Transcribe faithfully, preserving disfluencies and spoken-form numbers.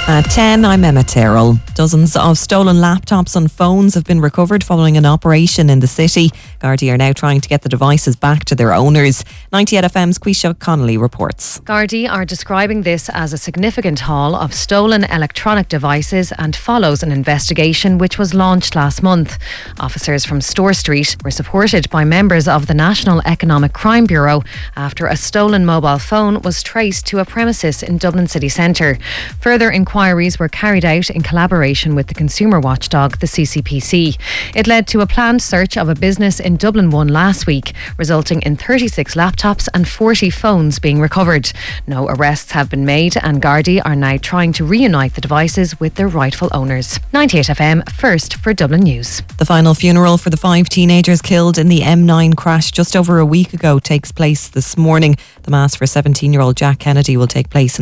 At ten, I'm Emma Terrell. Dozens of stolen laptops and phones have been recovered following an operation in the city. Gardaí are now trying to get the devices back to their owners. ninety-eight F M's Quisha Connolly reports. Gardaí are describing this as a significant haul of stolen electronic devices and follows an investigation which was launched last month. Officers from Store Street were supported by members of the National Economic Crime Bureau after a stolen mobile phone was traced to a premises in Dublin city centre. Further inquiries were carried out in collaboration with the consumer watchdog, the C C P C. It led to a planned search of a business in Dublin one last week, resulting in thirty-six laptops and forty phones being recovered. No arrests have been made, and Gardaí are now trying to reunite the devices with their rightful owners. ninety-eight F M, first for Dublin News. The final funeral for the five teenagers killed in the M nine crash just over a week ago takes place this morning. The mass for seventeen-year-old Jack Kennedy will take place in